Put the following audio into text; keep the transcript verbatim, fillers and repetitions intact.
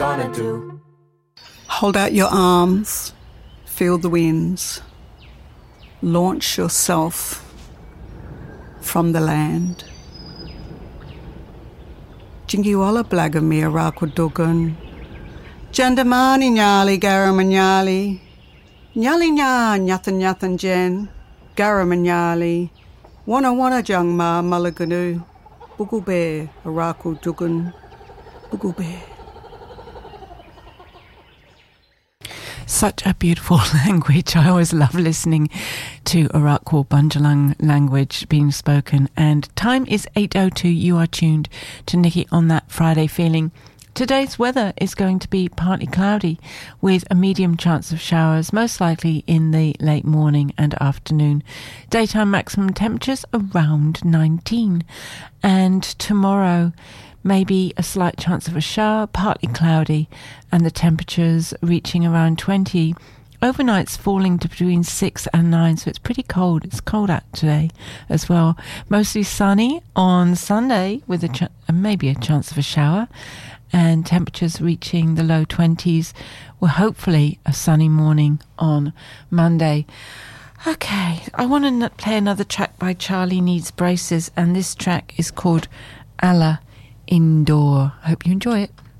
gonna do? Hold out your arms, feel the winds, launch yourself from the land. Jingiwala Blagamir Rakudugun, Jandamani Nyali Garamanyali, Nyali Nya Nyathan Nyathan Jen, Garamanyali, Wana Wana Jangma Malaganu, Bugube Arakudugun, Bugube. Such a beautiful language. I always love listening to Arakwal Bundjalung language being spoken. And time is eight oh two. You are tuned to Nikki on That Friday Feeling. Today's weather is going to be partly cloudy with a medium chance of showers, most likely in the late morning and afternoon. Daytime maximum temperatures around nineteen. And tomorrow, maybe a slight chance of a shower, partly cloudy, and the temperatures reaching around twenty. Overnight's falling to between six and nine, so it's pretty cold. It's cold out today as well. Mostly sunny on Sunday with a ch- maybe a chance of a shower, and temperatures reaching the low twenties. Well, hopefully a sunny morning on Monday. Okay, I want to n- play another track by Charlie Needs Braces, and this track is called Allah Indoor. Hope you enjoy it.